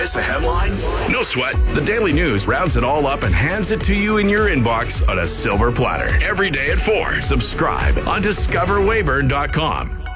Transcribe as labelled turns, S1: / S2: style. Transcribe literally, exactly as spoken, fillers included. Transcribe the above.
S1: miss a headline? No sweat. The Daily News rounds it all up and hands it to you in your inbox on a silver platter. Every day at four. Subscribe on discover weyburn dot com.